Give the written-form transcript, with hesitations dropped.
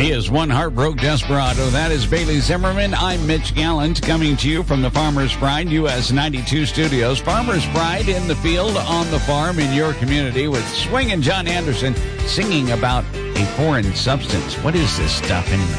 He is one heartbroken desperado. That is Bailey Zimmerman. I'm Mitch Gallant, coming to you from the Farmer's Pride US 92 studios. Farmer's Pride in the field, on the farm, in your community, with Swingin' John Anderson singing about a foreign substance. What is this stuff anyway?